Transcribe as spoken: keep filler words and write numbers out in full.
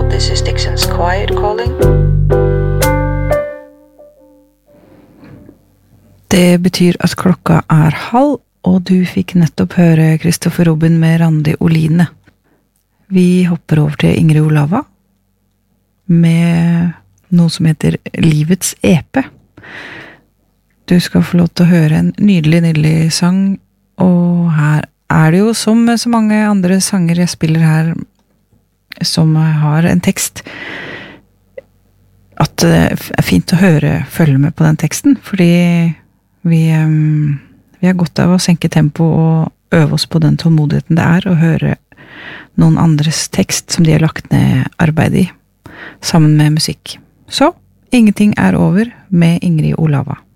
This is Dixon's Quiet Calling. Det betyr at klokka er halv, og du fikk nettopp høre Christopher Robin med Randi Oline. Vi hopper over til Ingrid Olava med noe som heter Livets epe. Du skal få lov til å høre en nydelig, nydelig sang, og her er det jo som så mange andre sanger jeg spiller her som har en tekst, at det er fint å høre, følge med på den teksten, fordi vi, vi har godt av å senke tempo og øve oss på den tålmodigheten det er å høre noen andres tekst som de har lagt ned arbeid i, sammen med musikk. Så, ingenting er over med Ingrid Olava.